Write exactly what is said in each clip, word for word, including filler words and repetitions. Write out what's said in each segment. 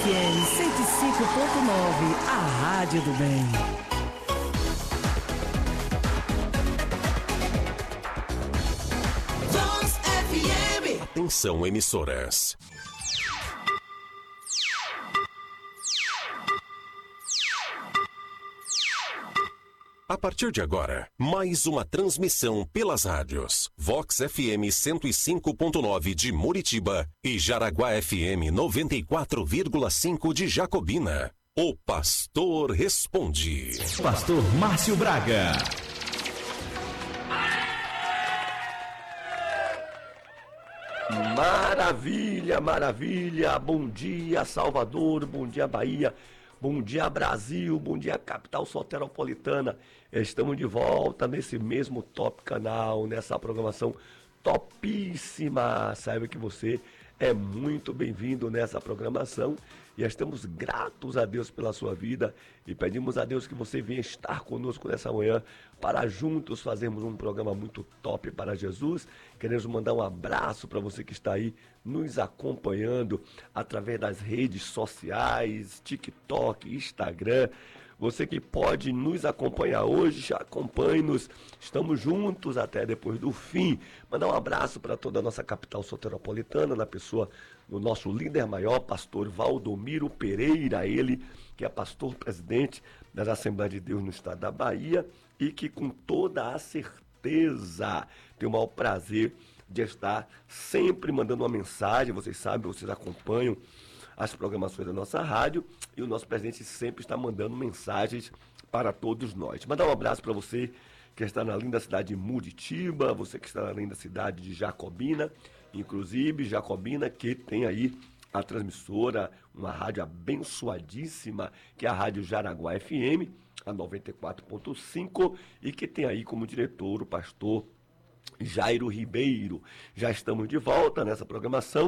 M cento e cinco ponto nove, a Rádio do Bem. Vox F M. Atenção, emissoras. A partir de agora, mais uma transmissão pelas rádios Vox F M cento e cinco ponto nove de Muritiba e Jaraguá F M noventa e quatro vírgula cinco de Jacobina. O Pastor Responde. Pastor Márcio Braga. Maravilha, maravilha. Bom dia, Salvador. Bom dia, Bahia. Bom dia, Brasil. Bom dia, capital soteropolitana. Estamos de volta nesse mesmo top canal, nessa programação topíssima. Saiba que você é muito bem-vindo nessa programação e estamos gratos a Deus pela sua vida e pedimos a Deus que você venha estar conosco nessa manhã para juntos fazermos um programa muito top para Jesus. Queremos mandar um abraço para você que está aí nos acompanhando através das redes sociais, TikTok, Instagram. Você que pode nos acompanhar hoje, acompanhe-nos, estamos juntos até depois do fim. Mandar um abraço para toda a nossa capital soteropolitana, na pessoa do nosso líder maior, pastor Valdomiro Pereira, ele que é pastor presidente das Assembleias de Deus no estado da Bahia e que com toda a certeza tem o maior prazer de estar sempre mandando uma mensagem. Vocês sabem, vocês acompanham as programações da nossa rádio e o nosso presidente sempre está mandando mensagens para todos nós. Mandar um abraço para você que está na linda cidade de Muritiba, você que está na linda cidade de Jacobina, inclusive Jacobina que tem aí a transmissora, uma rádio abençoadíssima, que é a Rádio Jaraguá F M, a noventa e quatro ponto cinco, e que tem aí como diretor o pastor Jairo Ribeiro. Já estamos de volta nessa programação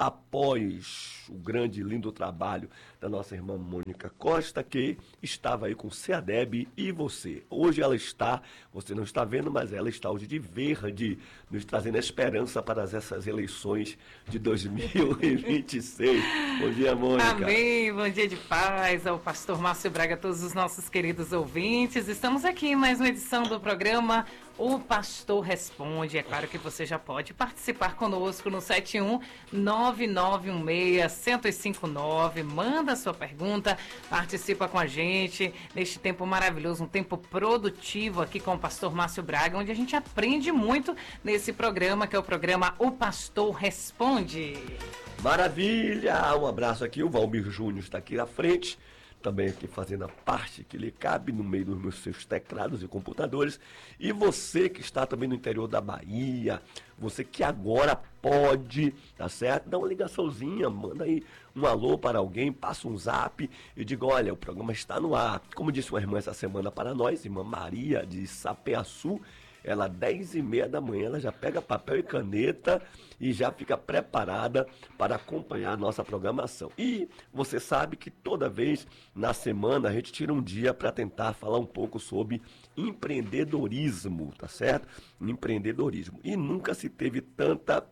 após o grande e lindo trabalho da nossa irmã Mônica Costa, que estava aí com o CEADEB e você. Hoje ela está, você não está vendo, mas ela está hoje de verde, nos trazendo esperança para essas eleições de dois mil e vinte e seis. Bom dia, Mônica. Amém, bom dia de paz ao pastor Márcio Braga, a todos os nossos queridos ouvintes. Estamos aqui em mais uma edição do programa O Pastor Responde. É claro que você já pode participar conosco no sete um nove nove um seis um zero cinco nove. Manda a sua pergunta, participa com a gente neste tempo maravilhoso, um tempo produtivo aqui com o pastor Márcio Braga, onde a gente aprende muito nesse programa, que é o programa O Pastor Responde. Maravilha! Um abraço aqui, o Valmir Júnior está aqui na frente, também aqui fazendo a parte que lhe cabe no meio dos meus seus teclados e computadores. E você que está também no interior da Bahia, você que agora pode, tá certo? Dá uma ligaçãozinha, manda aí um alô para alguém, passa um zap e diga, olha, o programa está no ar. Como disse uma irmã essa semana para nós, irmã Maria de Sapeaçu, ela, dez e meia da manhã, ela já pega papel e caneta e já fica preparada para acompanhar a nossa programação. E você sabe que toda vez na semana a gente tira um dia para tentar falar um pouco sobre empreendedorismo, tá certo? Empreendedorismo. E nunca se teve tanta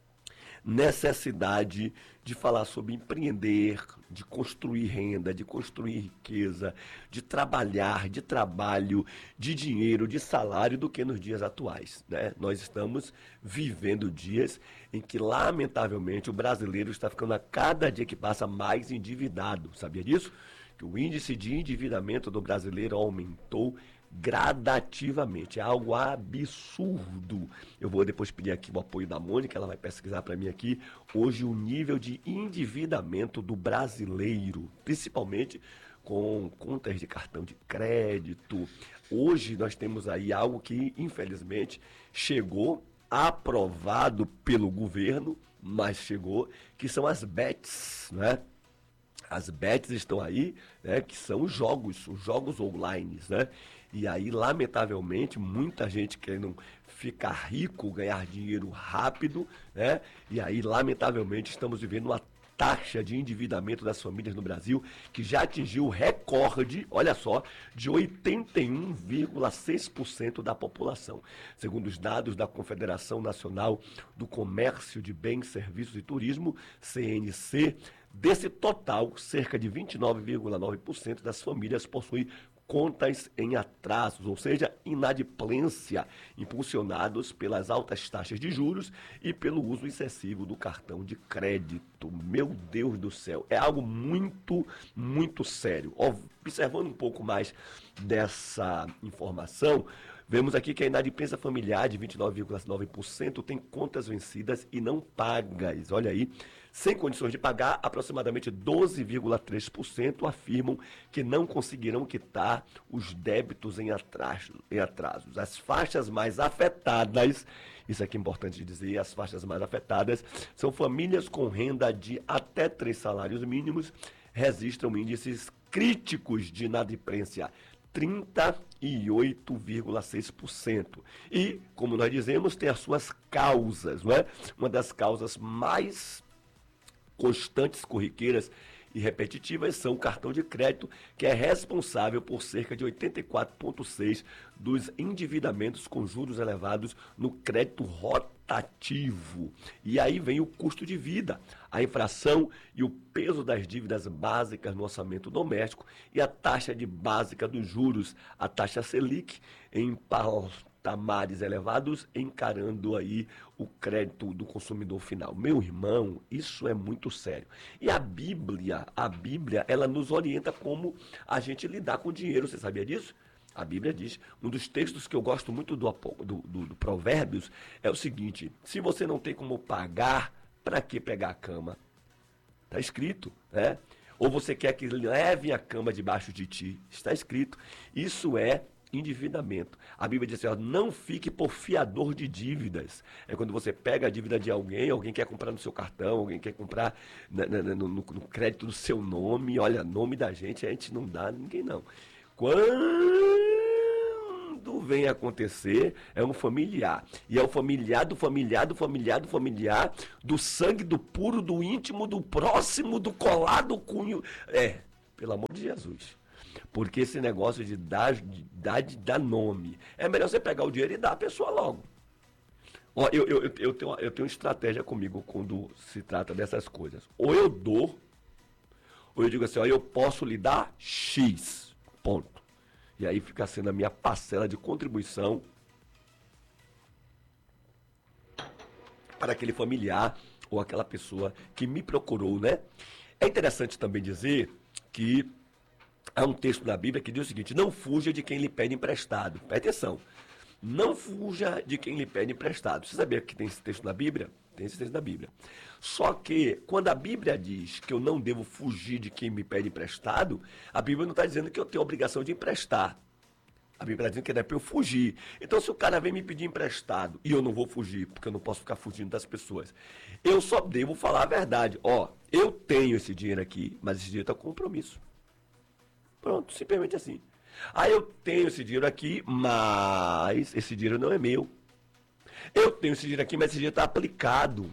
necessidade de falar sobre empreender, de construir renda, de construir riqueza, de trabalhar, de trabalho, de dinheiro, de salário, do que nos dias atuais, né? Nós estamos vivendo dias em que, lamentavelmente, o brasileiro está ficando a cada dia que passa mais endividado. Sabia disso? Que o índice de endividamento do brasileiro aumentou gradativamente, é algo absurdo. Eu vou depois pedir aqui o apoio da Mônica, ela vai pesquisar para mim aqui hoje o nível de endividamento do brasileiro, principalmente com contas de cartão de crédito. Hoje nós temos aí algo que infelizmente chegou, aprovado pelo governo, mas chegou, que são as bets, né? As bets estão aí, né, que são os jogos, os jogos online, né? E aí, lamentavelmente, muita gente querendo ficar rico, ganhar dinheiro rápido, né? E aí, lamentavelmente, estamos vivendo uma taxa de endividamento das famílias no Brasil que já atingiu o recorde, olha só, de oitenta e um vírgula seis por cento da população. Segundo os dados da Confederação Nacional do Comércio de Bens, Serviços e Turismo, C N C, Desse total, cerca de vinte e nove vírgula nove por cento das famílias possuem contas em atrasos, ou seja, inadimplência, impulsionados pelas altas taxas de juros e pelo uso excessivo do cartão de crédito. Meu Deus do céu, é algo muito, muito sério. Observando um pouco mais dessa informação, vemos aqui que a inadimplência familiar de vinte e nove vírgula nove por cento tem contas vencidas e não pagas. Olha aí, sem condições de pagar, aproximadamente doze vírgula três por cento afirmam que não conseguirão quitar os débitos em atraso, em atrasos. As faixas mais afetadas, isso aqui é importante dizer, as faixas mais afetadas são famílias com renda de até três salários mínimos, registram índices críticos de inadimplência, trinta e oito vírgula seis por cento. E, como nós dizemos, tem as suas causas, não é? Uma das causas mais constantes, corriqueiras e repetitivas são o cartão de crédito, que é responsável por cerca de oitenta e quatro vírgula seis por cento dos endividamentos com juros elevados no crédito rotativo. E aí vem o custo de vida, a inflação e o peso das dívidas básicas no orçamento doméstico e a taxa de básica dos juros, a taxa Selic, em patamares elevados, encarando aí o crédito do consumidor final. Meu irmão, isso é muito sério. E a Bíblia, a Bíblia, ela nos orienta como a gente lidar com o dinheiro. Você sabia disso? A Bíblia diz, um dos textos que eu gosto muito do, do, do, do Provérbios é o seguinte: se você não tem como pagar, para que pegar a cama? Está escrito, né? Ou você quer que levem a cama debaixo de ti? Está escrito. Isso é endividamento. A Bíblia diz assim, ó, não fique por fiador de dívidas. É quando você pega a dívida de alguém, alguém quer comprar no seu cartão, alguém quer comprar na, na, no, no, no crédito do seu nome. Olha, nome da gente, a gente não dá a ninguém não. Quando vem acontecer, é um familiar. E é o familiar do familiar do familiar do familiar, do sangue, do puro, do íntimo, do próximo, do colado, do cunho. É, pelo amor de Jesus. Porque esse negócio de dar, de dar, de dar nome, é melhor você pegar o dinheiro e dar a pessoa logo. Ó, eu, eu, eu, tenho, eu tenho estratégia comigo quando se trata dessas coisas. Ou eu dou, ou eu digo assim, ó, eu posso lhe dar X, ponto. E aí fica sendo a minha parcela de contribuição para aquele familiar ou aquela pessoa que me procurou, né? É interessante também dizer que há um texto na Bíblia que diz o seguinte: não fuja de quem lhe pede emprestado. Presta atenção. Não fuja de quem lhe pede emprestado. Você sabia que tem esse texto na Bíblia? Tem esse texto na Bíblia. Só que, quando a Bíblia diz que eu não devo fugir de quem me pede emprestado, a Bíblia não está dizendo que eu tenho a obrigação de emprestar. A Bíblia está dizendo que é para eu fugir. Então, se o cara vem me pedir emprestado e eu não vou fugir, porque eu não posso ficar fugindo das pessoas, eu só devo falar a verdade. Ó, eu tenho esse dinheiro aqui, mas esse dinheiro está com compromisso. Pronto, simplesmente assim. Ah, eu tenho esse dinheiro aqui, mas esse dinheiro não é meu. Eu tenho esse dinheiro aqui, mas esse dinheiro está aplicado.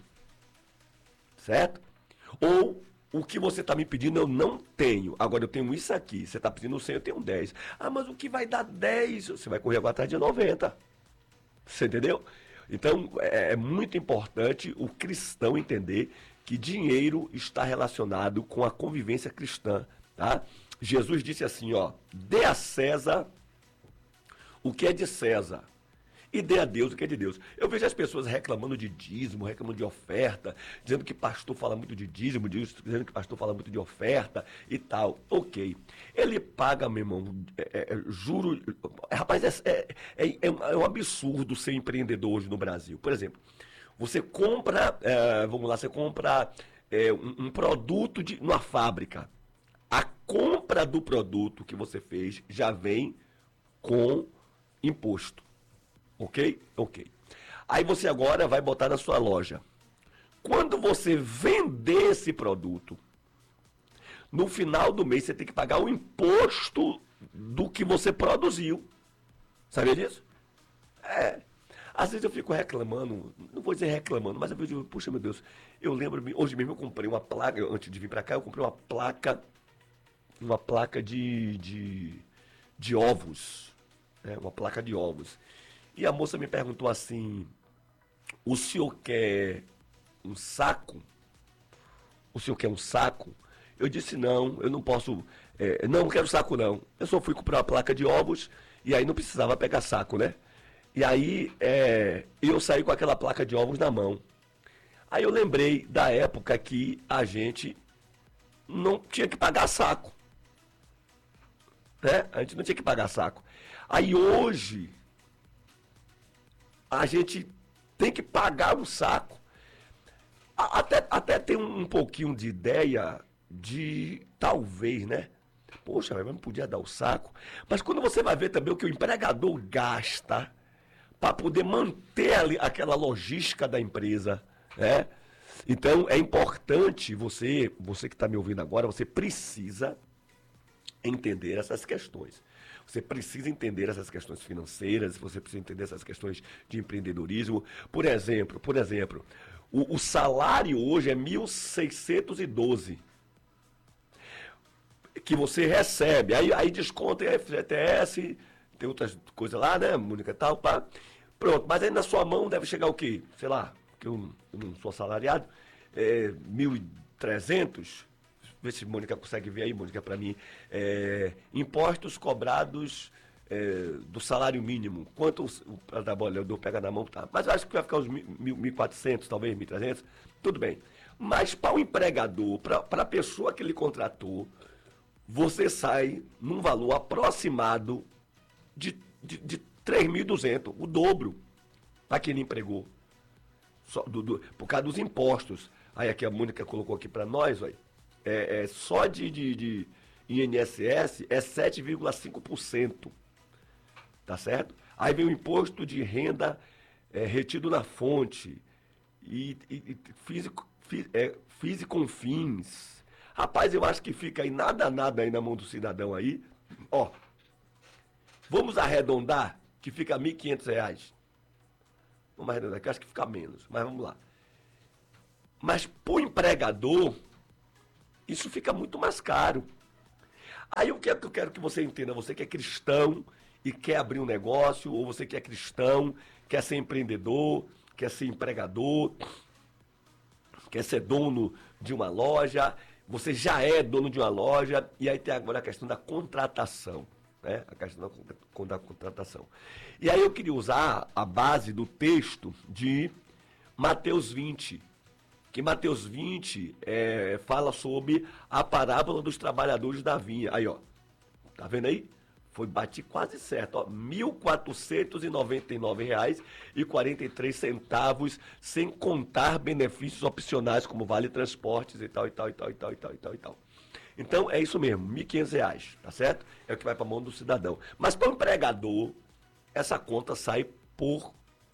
Certo? Ou o que você está me pedindo eu não tenho. Agora eu tenho isso aqui. Você está pedindo cem, eu tenho dez. Ah, mas o que vai dar dez? Você vai correr agora atrás de noventa. Você entendeu? Então é, é muito importante o cristão entender que dinheiro está relacionado com a convivência cristã. Tá? Jesus disse assim, ó, dê a César o que é de César e dê a Deus o que é de Deus. Eu vejo as pessoas reclamando de dízimo, reclamando de oferta, dizendo que pastor fala muito de dízimo, dizendo que pastor fala muito de oferta e tal. Ok. Ele paga, meu irmão, é, é, juro, rapaz, é, é, é, é um absurdo ser empreendedor hoje no Brasil. Por exemplo, você compra, é, vamos lá, você compra é, um, um produto de, numa fábrica. A compra do produto que você fez já vem com imposto. Ok? Ok. Aí você agora vai botar na sua loja. Quando você vender esse produto, no final do mês você tem que pagar o imposto do que você produziu. Sabia disso? É. Às vezes eu fico reclamando, não vou dizer reclamando, mas eu digo, puxa meu Deus, eu lembro, hoje mesmo eu comprei uma placa, antes de vir pra cá, eu comprei uma placa uma placa de, de, de ovos, né? Uma placa de ovos. E a moça me perguntou assim, o senhor quer um saco o senhor quer um saco? Eu disse, não, eu não posso, é, não quero saco não. Eu só fui comprar uma placa de ovos e aí não precisava pegar saco, né? E aí é, eu saí com aquela placa de ovos na mão. Aí eu lembrei da época que a gente não tinha que pagar saco. Né? A gente não tinha que pagar saco. Aí hoje, a gente tem que pagar um saco. Até, até tem um, um pouquinho de ideia de, talvez, né? Poxa, mas não podia dar o saco. Mas quando você vai ver também o que o empregador gasta para poder manter ali aquela logística da empresa, né? Então, é importante você, você que está me ouvindo agora, você precisa entender essas questões. Você precisa entender essas questões financeiras, você precisa entender essas questões de empreendedorismo. Por exemplo, por exemplo, o, o salário hoje é mil seiscentos e doze que você recebe. Aí, aí desconta F G T S, tem outras coisas lá, né, Mônica e tal, pá. Pronto, mas aí na sua mão deve chegar o quê? Sei lá, que eu, eu não sou assalariado, é, mil e trezentos. Vê se Mônica consegue ver aí, Mônica, para mim. É, impostos cobrados é, do salário mínimo. Quanto o trabalhador pega na mão, tá. Mas acho que vai ficar uns mil e quatrocentos, talvez mil e trezentos. Tudo bem. Mas para o empregador, para a pessoa que ele contratou, você sai num valor aproximado de, de, de três mil e duzentos, o dobro para quem ele empregou. Só do, do, por causa dos impostos. Aí aqui a Mônica colocou aqui para nós, olha. É, é, só de, de, de I N S S é sete vírgula cinco por cento, tá certo? Aí vem o imposto de renda é, retido na fonte, e, e, e físico, fi, é, físico com fins. Rapaz, eu acho que fica aí nada, nada aí na mão do cidadão aí. Ó, vamos arredondar, que fica mil e quinhentos reais. Vamos arredondar, que eu acho que fica menos, mas vamos lá. Mas pro empregador, isso fica muito mais caro. Aí o que é que eu quero que você entenda? Você que é cristão e quer abrir um negócio, ou você que é cristão, quer ser empreendedor, quer ser empregador, quer ser dono de uma loja, você já é dono de uma loja, e aí tem agora a questão da contratação, né? A questão da, da contratação. E aí eu queria usar a base do texto de Mateus vinte, que Mateus vinte é, fala sobre a parábola dos trabalhadores da vinha. Aí, ó, tá vendo aí? Foi, bati quase certo, ó, mil quatrocentos e noventa e nove reais e quarenta e três centavos, sem contar benefícios opcionais, como vale transportes e tal, e tal, e tal, e tal, e tal, e tal, e tal. Então, é isso mesmo, mil e quinhentos reais, tá certo? É o que vai para a mão do cidadão. Mas para o empregador, essa conta sai por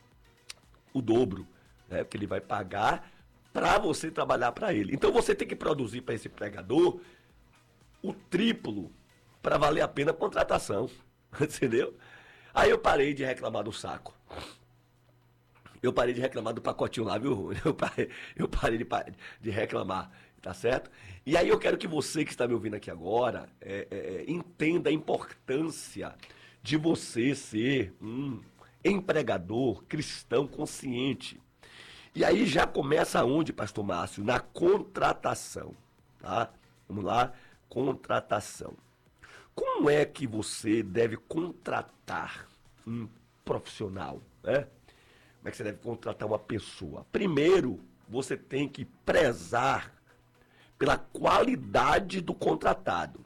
o dobro, né? Porque ele vai pagar para você trabalhar para ele. Então você tem que produzir para esse empregador o triplo para valer a pena a contratação. Entendeu? Aí eu parei de reclamar do saco. Eu parei de reclamar do pacotinho lá, viu? Eu parei, eu parei de, de reclamar, tá certo? E aí eu quero que você que está me ouvindo aqui agora é, é, entenda a importância de você ser um empregador cristão consciente. E aí já começa onde, pastor Márcio? Na contratação, tá? Vamos lá, contratação. Como é que você deve contratar um profissional, né? Como é que você deve contratar uma pessoa? Primeiro, você tem que prezar pela qualidade do contratado.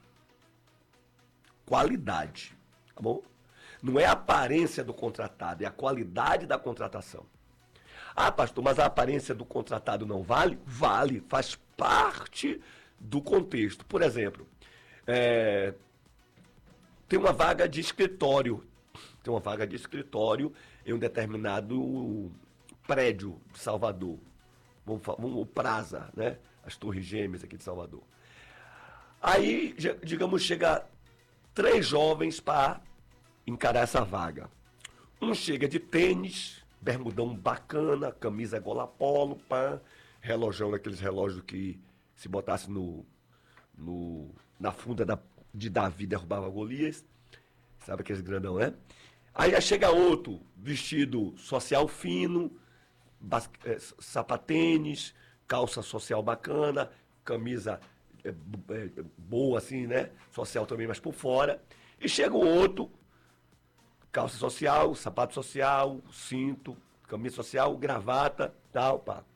Qualidade, tá bom? Não é a aparência do contratado, é a qualidade da contratação. Ah, pastor, mas a aparência do contratado não vale? Vale, faz parte do contexto. Por exemplo, é, tem uma vaga de escritório, tem uma vaga de escritório em um determinado prédio de Salvador, vamos, vamos, o Praza, né? As Torres Gêmeas aqui de Salvador. Aí, digamos, chega três jovens para encarar essa vaga. Um chega de tênis, bermudão bacana, camisa gola polo, pá, relojão daqueles relógios que se botasse no, no, na funda da, de Davi derrubava Golias, sabe aqueles grandão, né? Aí já chega outro, vestido social fino, bas, é, sapatênis, calça social bacana, camisa é, é, boa assim, né? Social também, mas por fora. E chega o outro, calça social, sapato social, cinto, camisa social, gravata, tal, pá.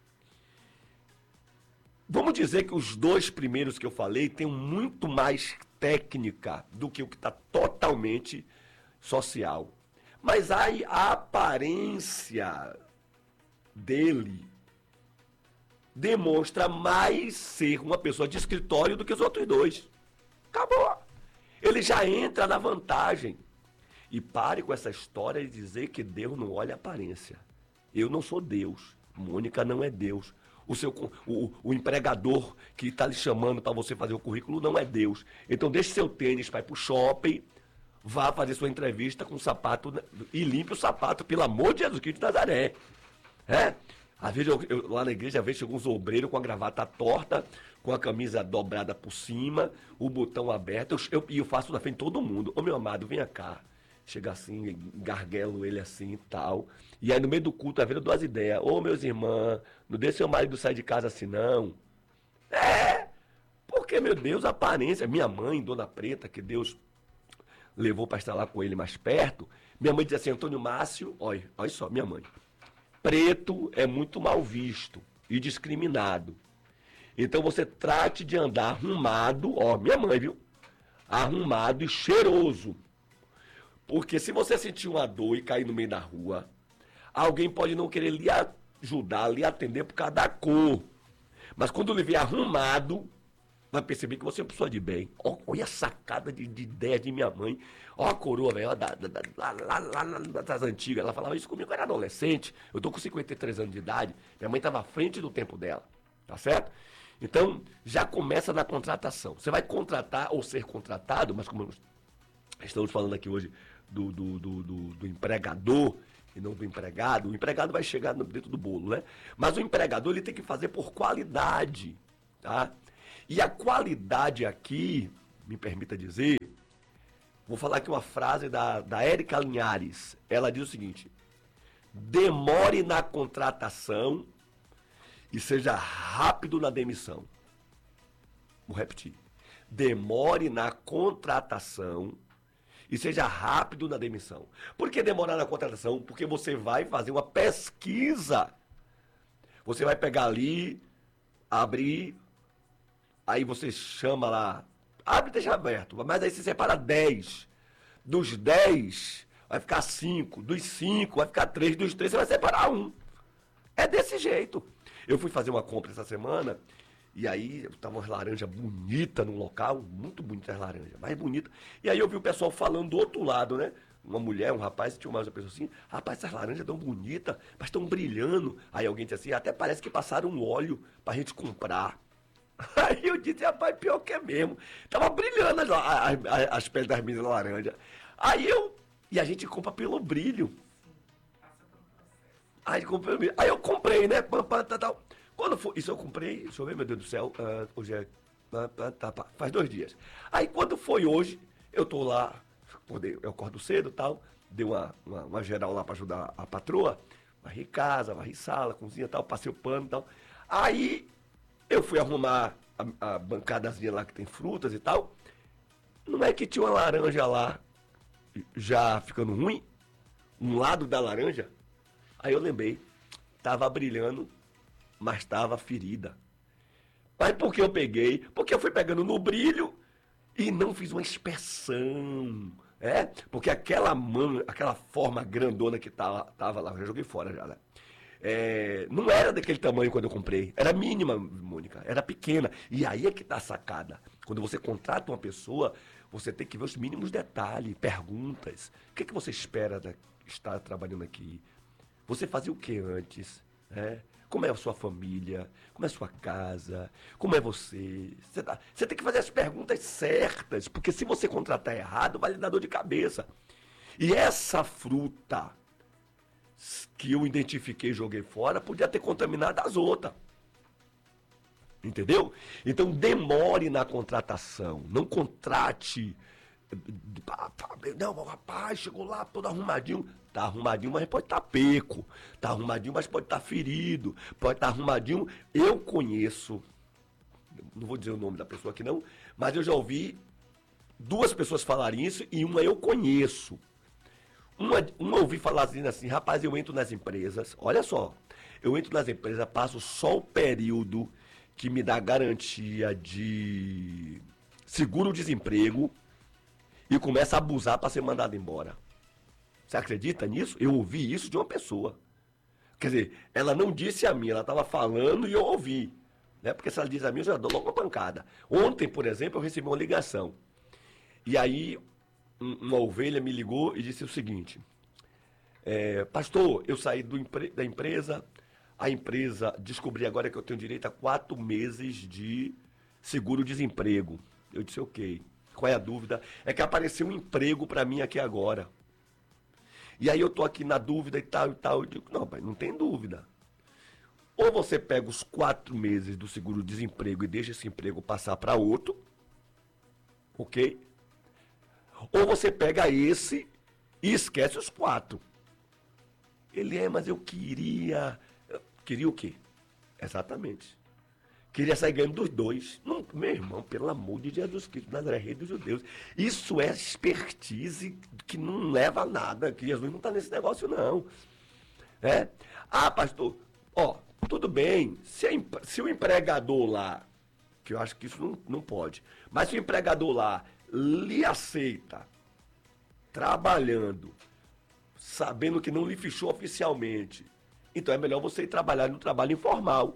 Vamos dizer que os dois primeiros que eu falei têm muito mais técnica do que o que está totalmente social. Mas aí a aparência dele demonstra mais ser uma pessoa de escritório do que os outros dois. Acabou. Ele já entra na vantagem. E pare com essa história de dizer que Deus não olha a aparência. Eu não sou Deus. Mônica não é Deus. O, seu, o, o empregador que está lhe chamando para você fazer o currículo não é Deus. Então deixe seu tênis para ir para o shopping, vá fazer sua entrevista com o sapato e limpe o sapato, pelo amor de Jesus Cristo de Nazaré. É? Às vezes eu, eu, lá na igreja, às vezes chega uns obreiros com a gravata torta, com a camisa dobrada por cima, o botão aberto, e eu, eu, eu faço na frente de todo mundo. Ô meu amado, venha cá. Chega assim, garguelo ele assim e tal. E aí no meio do culto, às vezes eu dou as ideias. Ô meus irmãos, não deixe seu marido sair de casa assim não. É, porque meu Deus, a aparência. Minha mãe, Dona Preta, que Deus levou para estar lá com ele mais perto. Minha mãe dizia assim, Antônio Márcio, olha, olha só, minha mãe. Preto é muito mal visto e discriminado. Então você trate de andar arrumado, ó, minha mãe, viu? Arrumado e cheiroso. Porque se você sentir uma dor e cair no meio da rua, alguém pode não querer lhe ajudar, lhe atender por causa da cor. Mas quando ele vier arrumado, vai perceber que você é uma pessoa de bem. Ó, olha a sacada de, de ideia de minha mãe. Ó a coroa, velho, da, da, da, lá, lá, lá, lá das antigas. Ela falava isso comigo, eu era adolescente. Eu tô com cinquenta e três anos de idade. Minha mãe estava à frente do tempo dela. Tá certo? Então, já começa na contratação. Você vai contratar ou ser contratado, mas como estamos falando aqui hoje do, do, do, do, do empregador e não do empregado, o empregado vai chegar dentro do bolo, né? Mas o empregador, ele tem que fazer por qualidade, tá? E a qualidade aqui, me permita dizer, vou falar aqui uma frase da, da Érica Linhares. Ela diz o seguinte: demore na contratação e seja rápido na demissão. Vou repetir. Demore na contratação e seja rápido na demissão. Por que demorar na contratação? Porque você vai fazer uma pesquisa. Você vai pegar ali, abrir, aí você chama lá, abre e deixa aberto, mas aí você separa dez. Dos dez, vai ficar cinco. Dos cinco, vai ficar três. Dos três, você vai separar um. É desse jeito. Eu fui fazer uma compra essa semana, e aí tava umas laranjas bonitas no local, muito bonitas as laranjas, mais bonitas. E aí eu vi o pessoal falando do outro lado, né? Uma mulher, um rapaz, tinha mais uma pessoa assim, rapaz, essas laranjas tão bonitas, mas estão brilhando. Aí alguém disse assim, até parece que passaram um óleo pra gente comprar. Aí eu disse, rapaz, pior que é mesmo. Tava brilhando as, as, as peles das minhas laranjas. Aí eu, e a gente compra pelo brilho. Aí, comprei, aí eu comprei, né? Quando foi, isso eu comprei, deixa eu ver, meu Deus do céu, uh, hoje é, uh, tá, tá, faz dois dias. Aí quando foi hoje, eu tô lá, eu acordo cedo e tal, dei uma, uma, uma geral lá pra ajudar a patroa, varri casa, varri sala, cozinha e tal, passei o pano e tal. Aí eu fui arrumar a, a bancadazinha lá que tem frutas e tal, não é que tinha uma laranja lá, já ficando ruim, um lado da laranja. Aí eu lembrei, tava brilhando, mas tava ferida. Mas por que eu peguei? Porque eu fui pegando no brilho e não fiz uma inspeção. É? Porque aquela mão, aquela forma grandona que tava, tava lá, eu já joguei fora já, né? É, não era daquele tamanho quando eu comprei. Era mínima, Mônica, era pequena. E aí é que tá a sacada. Quando você contrata uma pessoa, você tem que ver os mínimos detalhes, perguntas. O que, que você espera de estar trabalhando aqui? Você fazia o que antes? É? Como é a sua família? Como é a sua casa? Como é você? Você, tá, você tem que fazer as perguntas certas, porque se você contratar errado, vai lhe dar dor de cabeça. E essa fruta que eu identifiquei e joguei fora, podia ter contaminado as outras. Entendeu? Então demore na contratação. Não contrate. Não, rapaz, chegou lá todo arrumadinho. Tá arrumadinho, mas pode estar peco. Tá arrumadinho, mas pode estar ferido. Pode estar arrumadinho. Eu conheço, não vou dizer o nome da pessoa aqui não, mas eu já ouvi duas pessoas falarem isso e uma eu conheço. Uma, uma eu ouvi falar assim, assim, rapaz, eu entro nas empresas, olha só, eu entro nas empresas, passo só o período que me dá garantia de seguro-desemprego e começa a abusar para ser mandado embora. Você acredita nisso? Eu ouvi isso de uma pessoa. Quer dizer, ela não disse a mim, ela estava falando e eu ouvi. Né? Porque se ela diz a mim, eu já dou logo uma pancada. Ontem, por exemplo, eu recebi uma ligação. E aí, um, uma ovelha me ligou e disse o seguinte, é, pastor, eu saí do empre- da empresa, a empresa descobri agora que eu tenho direito a quatro meses de seguro-desemprego. Eu disse, ok, qual é a dúvida? É que apareceu um emprego para mim aqui agora. E aí eu tô aqui na dúvida e tal e tal. Eu digo, não, pai, não tem dúvida. Ou você pega os quatro meses do seguro-desemprego e deixa esse emprego passar para outro, ok? Ou você pega esse e esquece os quatro. Ele é, mas eu queria... Queria o quê? Exatamente. Queria sair ganhando dos dois. Não, meu irmão, pelo amor de Jesus Cristo, Nazaré, rei dos judeus. Isso é expertise que não leva a nada, que Jesus não está nesse negócio, não. É? Ah, pastor, ó, tudo bem, se, a, se o empregador lá, que eu acho que isso não, não pode, mas se o empregador lá lhe aceita, trabalhando, sabendo que não lhe fichou oficialmente, então é melhor você ir trabalhar no trabalho informal.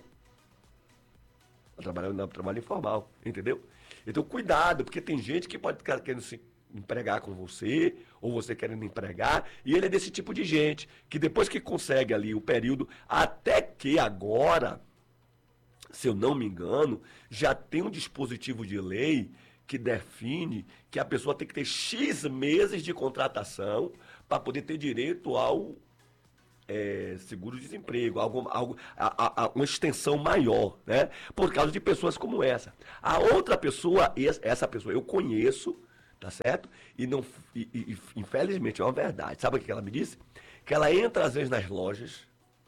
Trabalhando no trabalho informal, entendeu? Então, cuidado, porque tem gente que pode ficar querendo se empregar com você, ou você querendo empregar, e ele é desse tipo de gente, que depois que consegue ali o período, até que agora, se eu não me engano, já tem um dispositivo de lei que define que a pessoa tem que ter X meses de contratação para poder ter direito ao É, seguro-desemprego, algo, algo, a, a, uma extensão maior, né? Por causa de pessoas como essa. A outra pessoa, essa pessoa eu conheço, tá certo? E, não, e, e, infelizmente é uma verdade. Sabe o que ela me disse? Que ela entra às vezes nas lojas,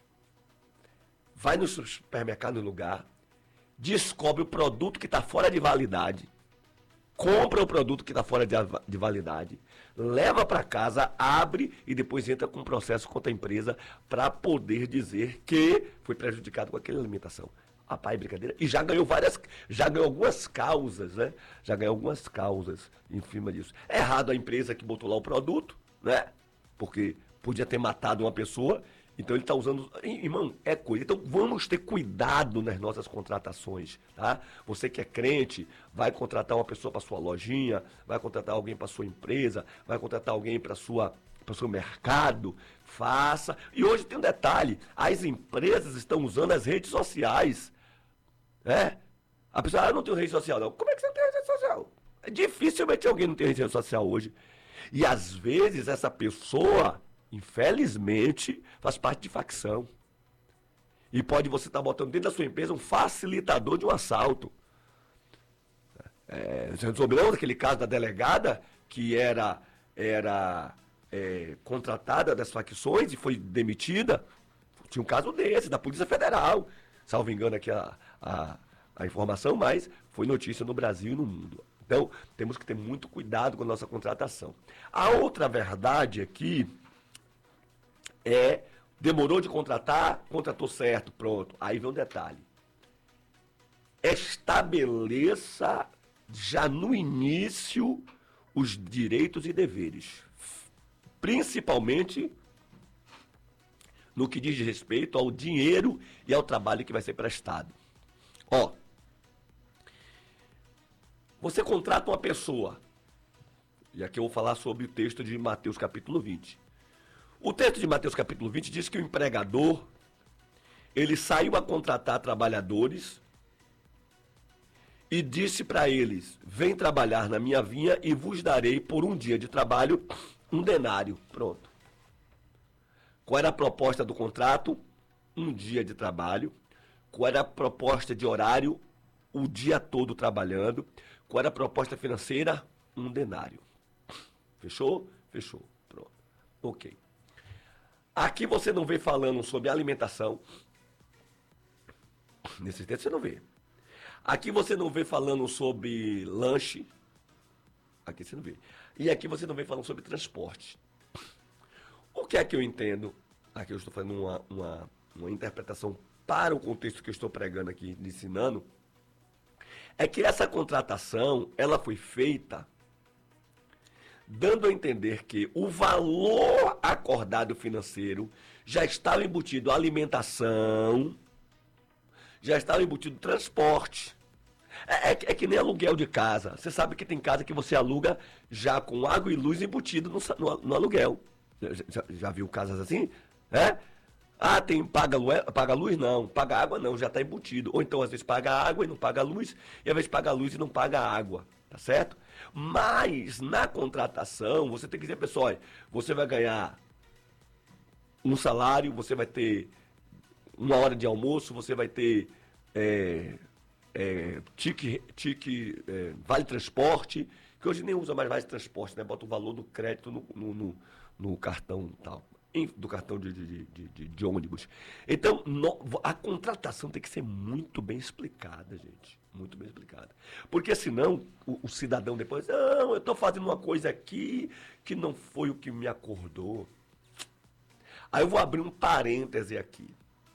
vai no supermercado no lugar, descobre o produto que está fora de validade, compra o produto que está fora de, de validade, leva para casa, abre e depois entra com um processo contra a empresa para poder dizer que foi prejudicado com aquela alimentação. Rapaz, brincadeira. E já ganhou várias, já ganhou algumas causas, né? Já ganhou algumas causas em cima disso. É errado a empresa que botou lá o produto, né? Porque podia ter matado uma pessoa. Então ele está usando... Irmão, é coisa. Então vamos ter cuidado nas nossas contratações, tá? Você que é crente, vai contratar uma pessoa para sua lojinha, vai contratar alguém para sua empresa, vai contratar alguém para sua para o seu mercado, faça. E hoje tem um detalhe, as empresas estão usando as redes sociais, né? A pessoa, ah, eu não tenho rede social, não. Como é que você não tem rede social? É dificilmente alguém não tem rede social hoje. E às vezes essa pessoa... infelizmente, faz parte de facção. E pode você estar tá botando dentro da sua empresa um facilitador de um assalto. É, você não soube não daquele caso da delegada que era, era é, contratada das facções e foi demitida? Tinha um caso desse, da Polícia Federal. Salvo engano aqui a, a, a informação, mas foi notícia no Brasil e no mundo. Então, temos que ter muito cuidado com a nossa contratação. A outra verdade aqui... É, demorou de contratar, contratou certo, pronto. Aí vem um detalhe. Estabeleça já no início os direitos e deveres. Principalmente no que diz respeito ao dinheiro e ao trabalho que vai ser prestado. Ó, você contrata uma pessoa, e aqui eu vou falar sobre o texto de Mateus capítulo vinte. O texto de Mateus capítulo vinte diz que o empregador, ele saiu a contratar trabalhadores e disse para eles, vem trabalhar na minha vinha e vos darei por um dia de trabalho um denário. Pronto. Qual era a proposta do contrato? Um dia de trabalho. Qual era a proposta de horário? O dia todo trabalhando. Qual era a proposta financeira? Um denário. Fechou? Fechou. Pronto. Ok. Aqui você não vê falando sobre alimentação. Nesse texto você não vê. Aqui você não vê falando sobre lanche. Aqui você não vê. E aqui você não vê falando sobre transporte. O que é que eu entendo? Aqui eu estou fazendo uma, uma, uma interpretação para o contexto que eu estou pregando aqui, ensinando. É que essa contratação, ela foi feita dando a entender que o valor acordado financeiro já estava embutido alimentação, já estava embutido transporte. É, é, é que nem aluguel de casa. Você sabe que tem casa que você aluga já com água e luz embutido no, no, no aluguel. Já, já, já viu casas assim? É? Ah, tem paga, paga luz? Não. Paga água? Não, já está embutido. Ou então, às vezes, paga água e não paga luz, e às vezes paga luz e não paga água. Tá certo? Mas, na contratação, você tem que dizer, pessoal, olha, você vai ganhar um salário, você vai ter uma hora de almoço, você vai ter é, é, tique, tique é, vale transporte, que hoje nem usa mais vale transporte, né? Bota o valor do crédito no, no, no, no cartão e tal. Do cartão de, de, de, de, de ônibus. Então, no, a contratação tem que ser muito bem explicada, gente. Muito bem explicada. Porque senão, o, o cidadão depois, não, eu estou fazendo uma coisa aqui que não foi o que me acordou. Aí eu vou abrir um parêntese aqui.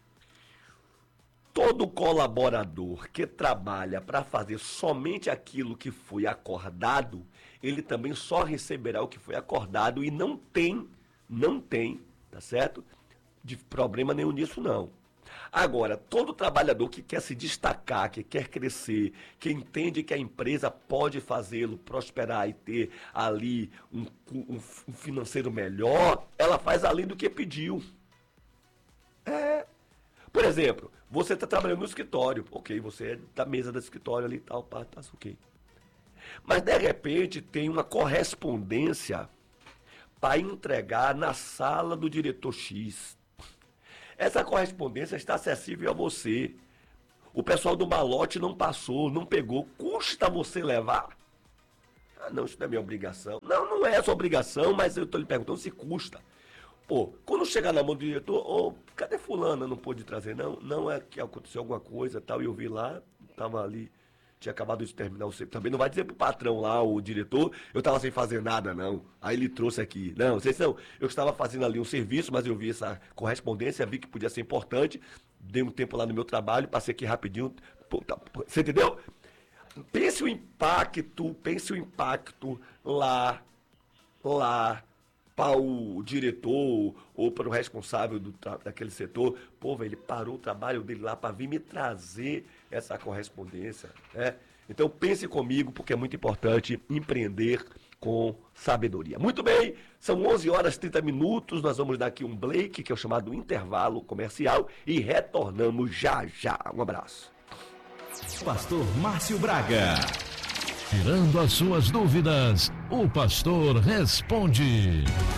Todo colaborador que trabalha para fazer somente aquilo que foi acordado, ele também só receberá o que foi acordado e não tem, não tem, tá certo? De problema nenhum nisso, não. Agora, todo trabalhador que quer se destacar, que quer crescer, que entende que a empresa pode fazê-lo prosperar e ter ali um, um, um financeiro melhor, ela faz além do que pediu. É. Por exemplo, você está trabalhando no escritório, ok, você é da mesa do escritório ali e tal, pá, tá, ok. Mas, de repente, tem uma correspondência para entregar na sala do diretor X. Essa correspondência está acessível a você. O pessoal do malote não passou, não pegou. Custa você levar? Ah, não, isso não é minha obrigação. Não, não é sua obrigação, mas eu estou lhe perguntando se custa. Pô, quando chegar na mão do diretor, oh, cadê fulana? Não pôde trazer, não? Não, é que aconteceu alguma coisa tal, e eu vi lá, estava ali. Tinha acabado de terminar o serviço. Também não vai dizer pro patrão lá, o diretor, eu estava sem fazer nada, não. Aí ele trouxe aqui. Não, vocês não. Eu estava fazendo ali um serviço, mas eu vi essa correspondência, vi que podia ser importante. Dei um tempo lá no meu trabalho, passei aqui rapidinho. Pô, tá, você entendeu? Pense o impacto, pense o impacto lá, lá, para o diretor ou para o responsável do, daquele setor. Pô, velho, ele parou o trabalho dele lá para vir me trazer essa correspondência, né? Então pense comigo, porque é muito importante empreender com sabedoria. Muito bem, são onze horas e trinta minutos, nós vamos dar aqui um break, que é o chamado intervalo comercial, e retornamos já já. Um abraço. Pastor Márcio Braga. Tirando as suas dúvidas, o pastor responde.